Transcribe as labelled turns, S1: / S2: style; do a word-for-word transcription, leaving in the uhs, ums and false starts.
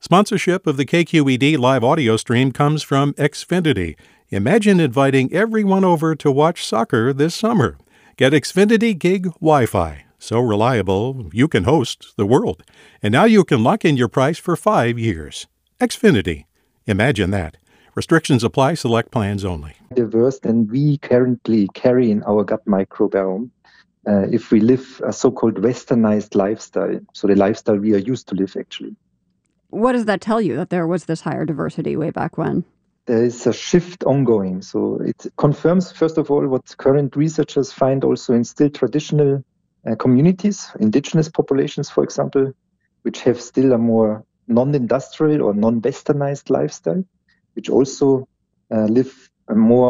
S1: Sponsorship of the K Q E D live audio stream comes from Xfinity. Imagine inviting everyone over to watch soccer this summer. Get Xfinity Gig Wi-Fi. So reliable, you can host the world. And now you can lock in your price for five years. Xfinity. Imagine that. Restrictions apply. Select plans only.
S2: Diverse than we currently carry in our gut microbiome uh, if we live a so-called westernized lifestyle. So the lifestyle we are used to live, actually.
S3: What does that tell you, that there was this higher diversity way back when?
S2: There is a shift ongoing. So it confirms, first of all, what current researchers find also in still traditional uh, communities, indigenous populations, for example, which have still a more non-industrial or non-westernized lifestyle, which also uh, live a more